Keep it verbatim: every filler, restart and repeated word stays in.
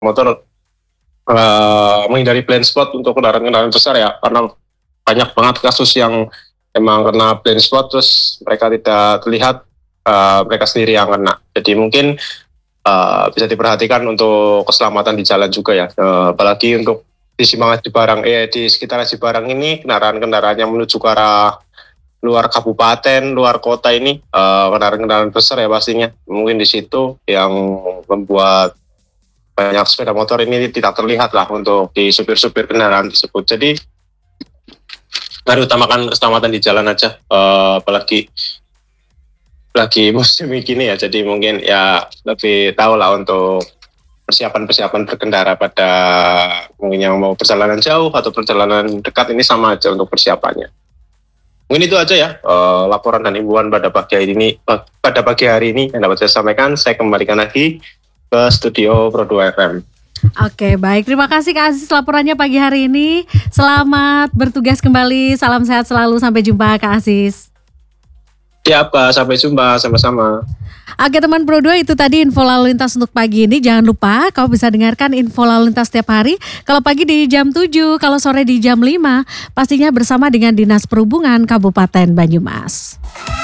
motor uh, menghindari blind spot untuk kendaraan-kendaraan besar ya, karena banyak banget kasus yang emang kena blind spot terus mereka tidak terlihat, uh, mereka sendiri yang kena. Jadi mungkin uh, bisa diperhatikan untuk keselamatan di jalan juga ya, uh, apalagi untuk di Simangat Cibarang, eh di sekitar Cibarang ini kendaraan-kendaraan yang menuju ke arah luar kabupaten, luar kota ini uh, kendaraan-kendaraan besar ya pastinya. Mungkin di situ yang membuat banyak sepeda motor ini tidak terlihat lah untuk di supir-supir kendaraan tersebut. Jadi mari utamakan keselamatan di jalan aja, uh, apalagi lagi musim gini ya. Jadi mungkin ya lebih tahu lah untuk persiapan-persiapan berkendara pada mungkin yang mau perjalanan jauh atau perjalanan dekat, ini sama aja untuk persiapannya. Mungkin itu aja ya uh, laporan dan imbauan pada pagi hari ini. Uh, pada pagi hari ini yang dapat saya sampaikan. Saya kembalikan lagi ke studio Pro dua F M. Oke, baik. Terima kasih Kak Aziz laporannya pagi hari ini. Selamat bertugas kembali. Salam sehat selalu. Sampai jumpa Kak Aziz. Siapa? Sampai jumpa. Sama-sama. Oke teman Pro dua, itu tadi info lalu lintas untuk pagi ini. Jangan lupa kau bisa dengarkan info lalu lintas setiap hari. Kalau pagi di jam tujuh, kalau sore di jam lima. Pastinya bersama dengan Dinas Perhubungan Kabupaten Banyumas.